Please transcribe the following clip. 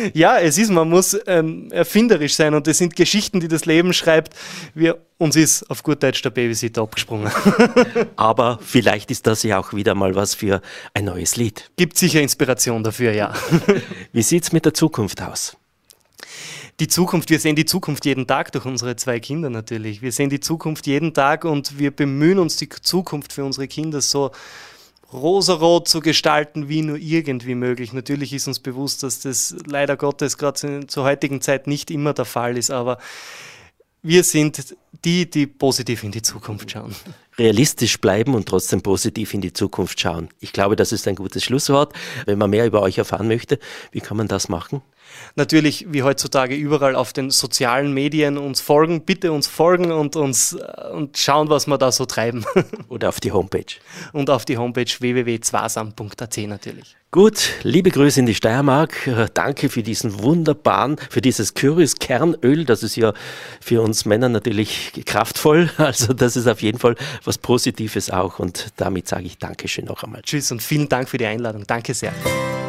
Ja, man muss erfinderisch sein und das sind Geschichten, die das Leben schreibt. Uns ist auf gut Deutsch der Babysitter abgesprungen. Aber vielleicht ist das ja auch wieder mal was für ein neues Lied. Gibt sicher Inspiration dafür, ja. Wie sieht es mit der Zukunft aus? Wir sehen die Zukunft jeden Tag durch unsere 2 Kinder natürlich. Wir sehen die Zukunft jeden Tag und wir bemühen uns, die Zukunft für unsere Kinder so rosarot zu gestalten, wie nur irgendwie möglich. Natürlich ist uns bewusst, dass das leider Gottes gerade zur heutigen Zeit nicht immer der Fall ist, aber wir sind die positiv in die Zukunft schauen. Realistisch bleiben und trotzdem positiv in die Zukunft schauen. Ich glaube, das ist ein gutes Schlusswort. Wenn man mehr über euch erfahren möchte, wie kann man das machen? Natürlich, wie heutzutage überall auf den sozialen Medien uns folgen. Bitte uns folgen und schauen, was wir da so treiben. Oder auf die Homepage. Und auf die Homepage www.zwasam.at natürlich. Gut, liebe Grüße in die Steiermark. Danke für für dieses Kürbiskernöl. Das ist ja für uns Männer natürlich kraftvoll. Also das ist auf jeden Fall was Positives auch. Und damit sage ich Dankeschön noch einmal. Tschüss und vielen Dank für die Einladung. Danke sehr.